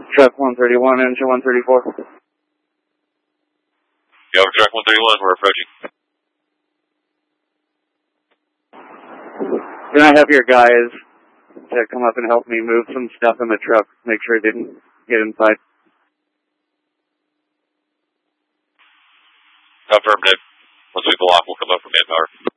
Truck 131, engine 134. Go over truck 131, we're approaching. Can I have your guys to come up and help me move some stuff in the truck, make sure it didn't get inside? Affirmative. Once we pull off, we'll come up for manpower.